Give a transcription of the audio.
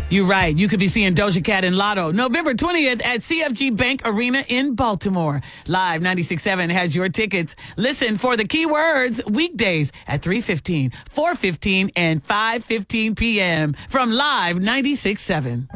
You're right. You could be seeing Doja Cat and Lotto November 20th at CFG Bank Arena in Baltimore. Live 96.7 has your tickets. Listen for the keywords weekdays at 3:15, 4:15, and 5:15 p.m. from Live 96.7.